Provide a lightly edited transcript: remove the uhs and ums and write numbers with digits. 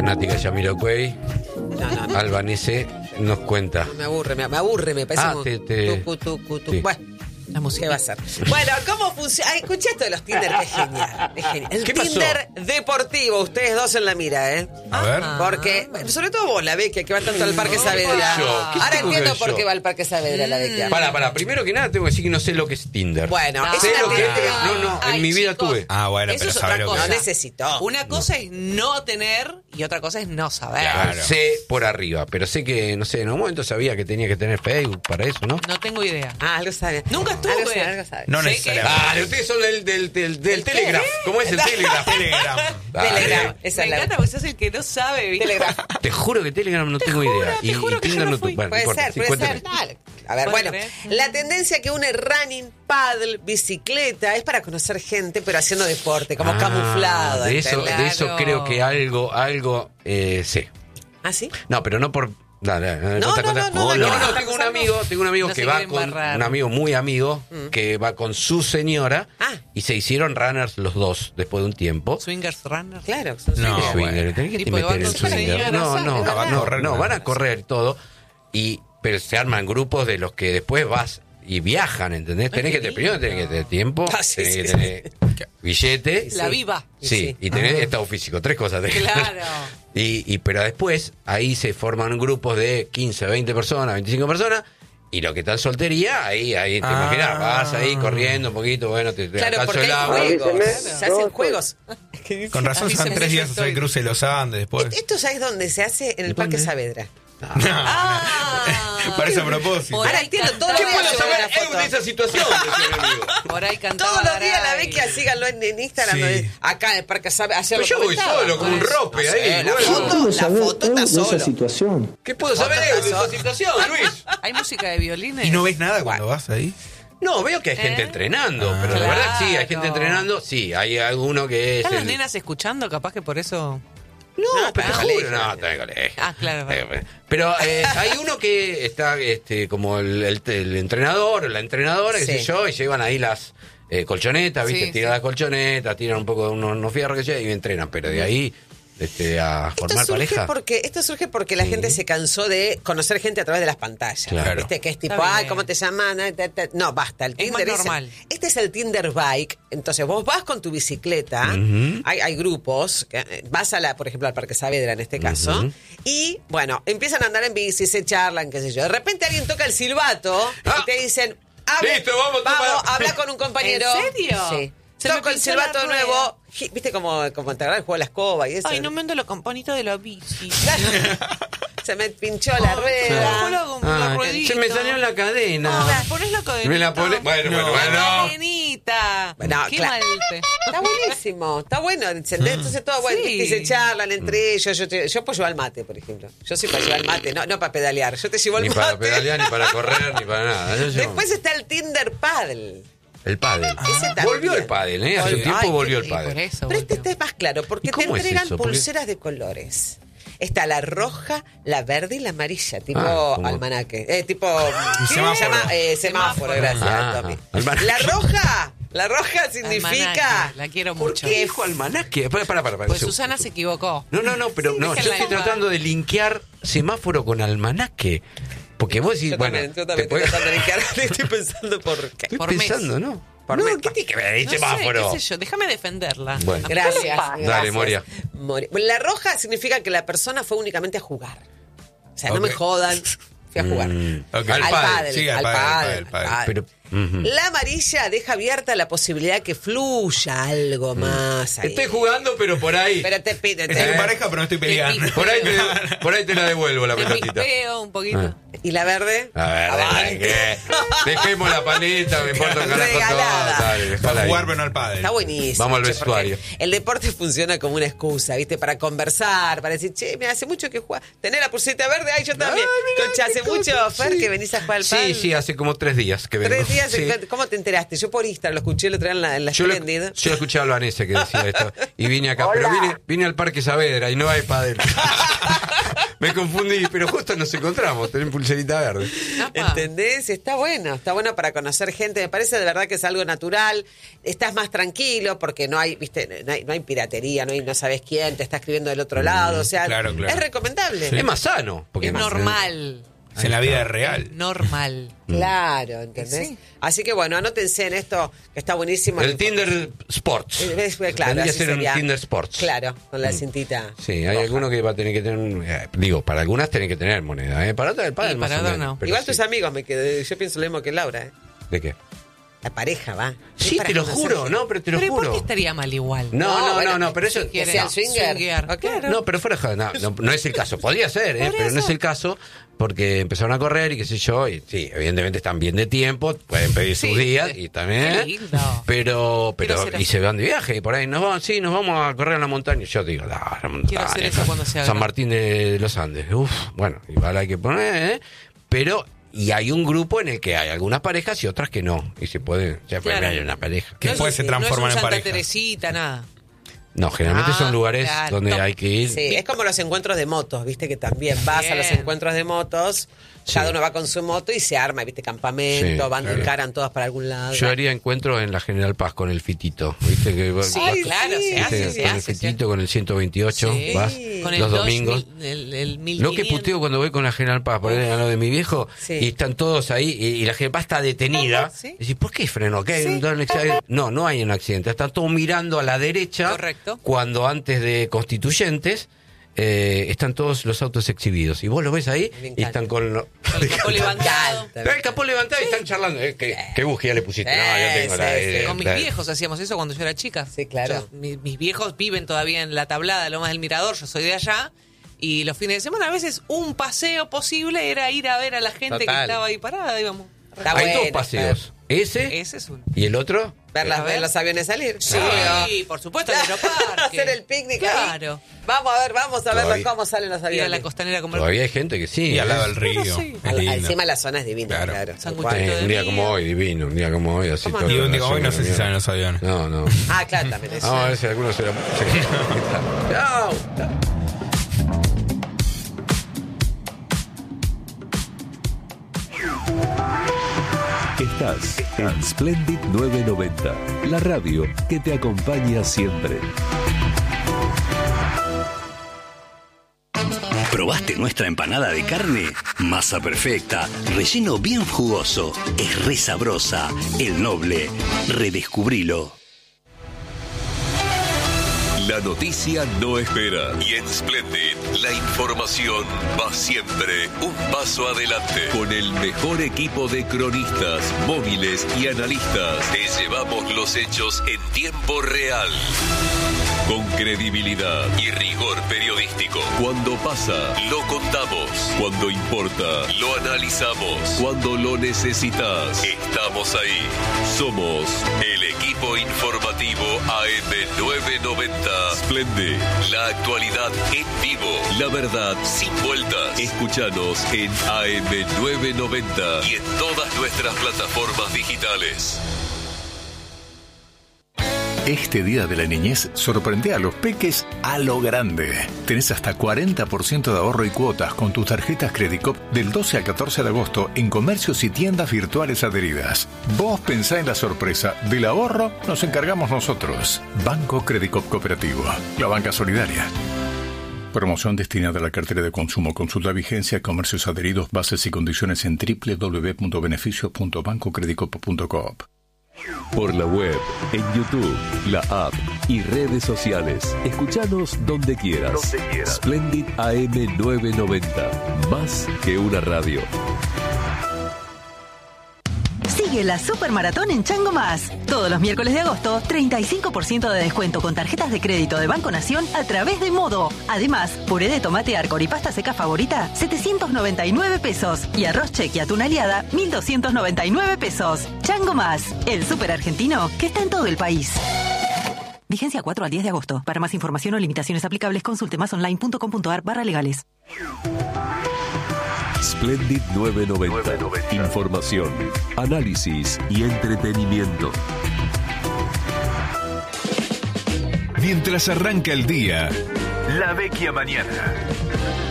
fanática de Jamiroquai, No. Albanese, nos cuenta. Me aburre, me parece Sí. Bueno, la música va a ser. Bueno, ¿cómo funciona? Escuché esto de los Tinder, que es genial. Es genial. El ¿Qué pasó? Tinder deportivo, ustedes dos en la mira, ¿eh? A ver. Porque, sobre todo vos, la Vecchia, que va tanto al Parque Saavedra. yo? ¿Qué Ahora tengo que entiendo ver por yo? qué va al Parque Saavedra la Vecchia. Para, primero que nada tengo que decir que no sé lo que es Tinder. Bueno, es sé una lo que es, tendencia. no, Ay, en mi vida chicos. tuve. Ah, bueno, Eso pero es sabe otra lo cosa. que No es. necesito. Una cosa es no tener y otra cosa es no saber. Claro. Sé por arriba, pero sé que, no sé, en un momento sabía que tenía que tener Facebook para eso, ¿no? No tengo idea. Ah, algo sabe. Nunca estuve. Algo sabe. No Sé necesariamente. Ah, ustedes son del Telegraph. ¿Cómo es el Telegraph? Telegram. Telegram. Me Esa es la... encanta porque sos el que no sabe, ¿viste? Telegram. Te juro que Telegram no tengo idea. te juro que Tinder yo no no fui. bueno, Puede no importa. ser, Sí, puede cuéntame. ser. Dale. A ver, ¿Puede bueno, creer? la tendencia que une running, paddle, bicicleta, es para conocer gente, pero haciendo deporte, como camuflado. De eso ¿entendés? creo que algo sé. ¿Ah, sí? No, pero no por... Dale, No, contá. no, No, tengo un amigo No que se va quiere con embarrar. un amigo muy amigo que va con su señora Ah. y se hicieron runners los dos después de un tiempo. Swingers Runner. Claro. No, sí. Swinger, tenés que te Tipo, meter van en con su swinger. señora, No, ¿sabes? no, Van a correr, no, ¿no? van a correr y todo. Pero se arman grupos de los que después vas y viajan, ¿entendés? Ay, qué Primero tenés que tener tiempo, Ah, sí, tenés sí, que sí. tener billete. La viva. Sí, Sí. y tenés estado físico, tres cosas. tenés que tener. Claro. Pero después ahí se forman grupos de 15, 20 personas, 25 personas. Y lo que está en soltería, ahí te imaginas, vas ahí corriendo un poquito, bueno, te Claro, alcanzo porque el hay agua. juegos. Se hacen juegos. Con razón Así son se 3 días presentó. el cruce de los Andes después. Esto ya es donde se hace en el Parque Saavedra. Parece a propósito. Por Ahora ahí entiendo, cantaba- todo ¿Qué lo puedo Voy a saber subir una foto. de esa situación? decía mi amigo. Por ahí cantaba Todos los días la Garay. Vecchia, síganlo en Instagram, Sí. acá en el Parque Saavedra. Ayer Pues lo yo voy comentaba. solo, con un rope No ahí, sé, la vuelvo. foto, la foto está de esa solo. situación. ¿Qué puedo saber de esa situación, Luis? Hay música de violines. ¿Y no ves nada cuando vas ahí? No, veo que hay gente entrenando, pero la verdad sí, hay gente Claro. entrenando. Sí, hay alguno que es. ¿Están las nenas escuchando? Capaz que por eso... No, pero te está en juro, colegio. no, está en colegio. Ah, claro. Pero hay uno que está como el entrenador o la entrenadora, qué Sí. sé yo, y llevan ahí las colchonetas, ¿viste? Sí, Tiran sí. las colchonetas, tiran un poco de unos fierros que sé, y entrenan, pero de ahí a formar pareja. Esto surge porque la gente se cansó de conocer gente a través de las pantallas. Claro. ¿Viste? Que es tipo, Está ay, bien. ¿cómo te llaman? No, basta. El Es más Tinder normal. este es el Tinder Bike. Entonces vos vas con tu bicicleta, hay grupos, vas por ejemplo, al Parque Saavedra en este caso, y bueno, empiezan a andar en bici, se charlan, qué sé yo. De repente alguien toca el silbato y te dicen, Listo, vamos, toma. habla con un compañero. ¿En serio? Sí. Se me Toco el pinchó silbato la de rueda. nuevo. ¿Viste como te agarras el juego de la escoba y eso? Ay, no me ando los campanitos de la bici. Se me pinchó la rueda. La ruedita. se me salió la cadena. Ah, ponés la cadenita. Me la pone. Bueno. La cadenita. No, Qué claro. mal. Está buenísimo, está bueno. ¿Entendés? Entonces todo bueno. Sí. ¿Viste? Y se charlan entre ellos. Yo puedo llevar el mate, por ejemplo. Yo soy para llevar el mate, no para pedalear. Yo te llevo el Ni mate. para pedalear, ni para correr, ni para nada. Yo llevo Después está el Tinder Paddle. el pádel. Ese también. Volvió el pádel, ¿eh? Hace un Ay, tiempo qué volvió el Y por pádel. eso. Pero este volvió. está más claro, porque ¿Y te cómo es entregan eso? Porque- pulseras de colores. Está la roja, la verde y la amarilla, tipo ¿cómo? almanaque. Tipo. semáforo. Se llama? Semáforo, gracias, Tommy. almanaque. La roja significa. Almanaque, la quiero ¿Por mucho. qué dijo almanaque? Para. Pues Susana se equivocó. No, pero Sí, no, yo déjenla estoy en paz. tratando de linkear semáforo con almanaque. Porque vos decís, Yo bueno, también te estoy podés- tratando de linkear. Estoy pensando por qué. estoy por mes. pensando, ¿no? Por no, mes. ¿qué tiene que ver el No semáforo? sé, qué sé yo. Déjame defenderla. Bueno. Gracias. Dale, gracias. Moria. Bueno, la roja significa que la persona fue únicamente a jugar. O sea, no me Ok. jodan. Fui a jugar. Ok. Al pádel. Sí, al pádel. Pero, ujú. La amarilla deja abierta la posibilidad que fluya algo más ahí. Estoy jugando, pero por ahí. Pero te pide. Estoy en pareja, pero no estoy peleando. Por ahí te la devuelvo la Te pelotita. pispeo un poquito. ¿Y la verde? A ver, Ay, ¿qué? Dejemos la paleta, me importa un carajo todo. Regalada. Dale, dejala Para ahí. jugar, pero no al pádel. Está buenísimo. Vamos al che, vestuario. porque El deporte funciona como una excusa, ¿viste? Para conversar, para decir, che, me hace mucho que jugar. ¿Tenés la pulsita verde? Ay, yo también. Ay, mirá, Concha, qué hace cosa, mucho, Fer, sí. que venís a jugar al Sí, pádel. sí, hace como 3 días que vengo. 3 días. Sí. ¿Cómo te enteraste? Yo por Instagram lo escuché el otro día en la Yo lo Splendid. escuché a Albanese que decía esto. Y vine acá. Pero vine al Parque Saavedra y no hay pádel. Me confundí, pero justo nos encontramos, tenés pulserita verde. ¿Entendés? Está bueno para conocer gente. Me parece de verdad que es algo natural. Estás más tranquilo porque no hay, viste, no hay piratería, no sabes quién te está escribiendo del otro lado. O sea, claro. es recomendable. Es más sano. Porque Es normal. Es en la vida real. Normal. Claro, ¿entendés? Sí. Así que bueno, anótense en esto, que está buenísimo. El Tinder Sports. Claro, Tendría que así ser un sería. Tinder Sports. Claro, con la cintita. Sí, hay algunos que va a tener que tener, para algunas tienen que tener moneda, para otras el padre Y más para o otras menos, no. pero Igual sí. tus amigos, yo pienso lo mismo que Laura, ¿eh? ¿De qué? La pareja va. Sí, para te lo conocer juro, gente. no, pero te lo Pero ¿y por juro. qué estaría mal igual? No, pero eso... Que quiere- sea no, swinger. swinguear. Claro. No, pero fuera de joda, no es el caso. Podría ser, pero no es el caso porque empezaron a correr y qué sé yo, y sí, evidentemente están bien de tiempo, pueden pedir sus Sí. días y también, Qué lindo. pero Quiero ser y así. se van de viaje y por ahí nos vamos a correr a la montaña. Y yo digo, la montaña, Quiero hacer eso cuando sea San grande. Martín de los Andes. Bueno, igual hay que poner, pero y hay un grupo en el que hay algunas parejas y otras que no, y se puede, Claro. hay una pareja. Que después se transforman no es en un Santa pareja. Teresita, nada. No, generalmente son lugares claro, donde top. hay que ir. Sí, es como los encuentros de motos, viste que también vas a los Bien. encuentros de motos, Sí. cada uno va con su moto y se arma, viste, campamento, Sí, van, claro. encaran todas para algún lado. Yo haría encuentros en la General Paz con el Fitito, ¿viste? Que Sí, Ay, claro, sí. se hace, con se el hace. Fitito, con el 128, Sí. vas Con el los 2000, domingos. el Lo 1500. que puteo cuando voy con la General Paz, por ejemplo, a lo de mi viejo, Sí. y están todos ahí, y la General Paz está detenida. Sí. Y decís, ¿por qué frenó? ¿Qué hay un accidente? No hay un accidente. Están todos mirando a la derecha. Correcto. Cuando antes de Constituyentes están todos los autos exhibidos. Y vos los ves ahí Me y encanta. están con... Con el capó levantado. Está el capó levantado y están charlando. ¿Qué bujía le pusiste? No, yo tengo la... Sí, sí. Con mis viejos hacíamos eso cuando yo era chica. Sí, claro. Mis viejos viven todavía en la tablada de Lomas del Mirador, yo soy de allá. Y los fines de semana, a veces, un paseo posible era ir a ver a la gente que Total. estaba ahí parada, íbamos. Está Hay bueno, dos paseos. Ese Ese es uno. y el otro... ver A ver. los aviones salir. Sí, por supuesto, el aeroparque. Hacer el picnic ahí. Claro. Vamos a ver Todavía. cómo salen los Ir a aviones. la costanera a comer. Todavía hay gente que sí. Y al lado del río. sí. Es lindo. Encima la zona es divina, Claro. claro. Sanguchito Sí, de un día día. como hoy, divino, un día como hoy, así ¿Cómo todo. Y un día la como hoy no zona, sé si mira. salen los aviones. No. Ah, claro, también eso. No, a veces algunos se la... Chao. Estás en Splendid 990, la radio que te acompaña siempre. ¿Probaste nuestra empanada de carne? Masa perfecta, relleno bien jugoso, es re sabrosa, el Noble. Redescubrilo. La noticia no espera. Y en Splendid, la información va siempre un paso adelante. Con el mejor equipo de cronistas, móviles y analistas, te llevamos los hechos en tiempo real. Con credibilidad y rigor periodístico. Cuando pasa, lo contamos. Cuando importa, lo analizamos. Cuando lo necesitas, estamos ahí. Somos el equipo informativo AM990. Splendid, la actualidad en vivo. La verdad sin vueltas. Escúchanos en AM990 y en todas nuestras plataformas digitales. Este Día de la Niñez sorprende a los peques a lo grande. Tenés hasta 40% de ahorro y cuotas con tus tarjetas Credicop del 12 al 14 de agosto en comercios y tiendas virtuales adheridas. Vos pensá en la sorpresa. Del ahorro nos encargamos nosotros. Banco Credicop Cooperativo. La banca solidaria. Promoción destinada a la cartera de consumo. Consulta vigencia, comercios adheridos, bases y condiciones en www.beneficios.bancocredicop.coop. Por la web, en YouTube, la app y redes sociales. Escuchanos donde quieras. Splendid AM990. Más que una radio. Sigue la Supermaratón en Chango Más. Todos los miércoles de agosto, 35% de descuento con tarjetas de crédito de Banco Nación a través de Modo. Además, puré de tomate Arcor y pasta seca favorita, 799 pesos. Y arroz cheque y atún aliada, 1.299 pesos. Chango Más, el súper argentino que está en todo el país. Vigencia 4 al 10 de agosto. Para más información o limitaciones aplicables, consulte masonline.com.ar/legales. Splendid 990. Información, análisis y entretenimiento. Mientras arranca el día, la vecchia mañana.